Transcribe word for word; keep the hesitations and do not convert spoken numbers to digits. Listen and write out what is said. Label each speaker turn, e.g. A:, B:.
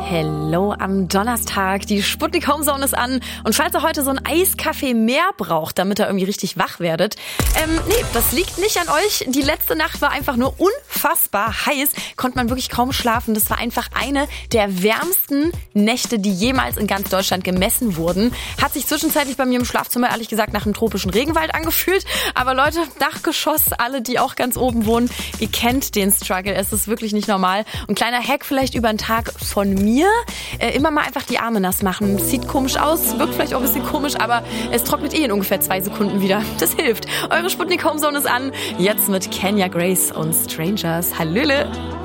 A: Hello am Donnerstag. Die Sputnik Homezone ist an. Und falls ihr heute so einen Eiskaffee mehr braucht, damit ihr irgendwie richtig wach werdet, ähm, nee, das liegt nicht an euch. Die letzte Nacht war einfach nur unfassbar heiß. Konnte man wirklich kaum schlafen. Das war einfach eine der wärmsten Nächte, die jemals in ganz Deutschland gemessen wurden. Hat sich zwischenzeitlich bei mir im Schlafzimmer ehrlich gesagt nach einem tropischen Regenwald angefühlt. Aber Leute, Dachgeschoss, alle, die auch ganz oben wohnen, ihr kennt den Struggle. Es ist wirklich nicht normal. Und kleiner Hack vielleicht über den Tag von mir. Äh, immer mal einfach die Arme nass machen. Sieht komisch aus, wirkt vielleicht auch ein bisschen komisch, aber es trocknet eh in ungefähr zwei Sekunden wieder. Das hilft. Eure Sputnik Homezone ist an. Jetzt mit Kenya Grace und Strangers. Hallöle.